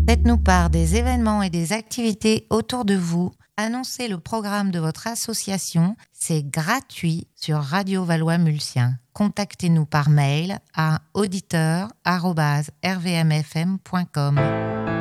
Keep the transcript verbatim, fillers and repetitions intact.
Faites-nous part des événements et des activités autour de vous. Annoncez le programme de votre association. C'est gratuit sur Radio Valois-Mulsien. Contactez-nous par mail à auditeur arobase r v m f m point com.